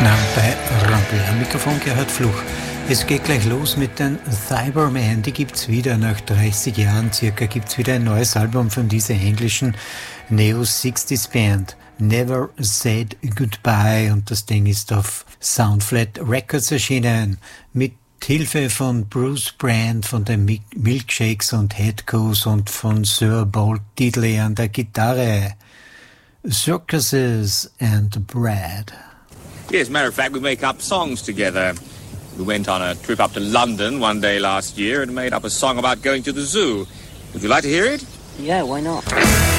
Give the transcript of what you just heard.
Namen bei Rampel. Am Mikrofon gehört Fluch. Es geht gleich los mit den Cybermen. Die gibt's wieder nach 30 Jahren circa. Gibt's wieder ein neues Album von dieser englischen Neo-60s Band. Never Said Goodbye. Und das Ding ist auf Soundflat Records erschienen. Mit Hilfe von Bruce Brand, von den Milkshakes und Headco's und von Sir Bolt Diddley an der Gitarre. Circuses and Bread. Yes, as a matter of fact, we make up songs together. We went on a trip up to London one day last year and made up a song about going to the zoo. Would you like to hear it? Yeah, why not?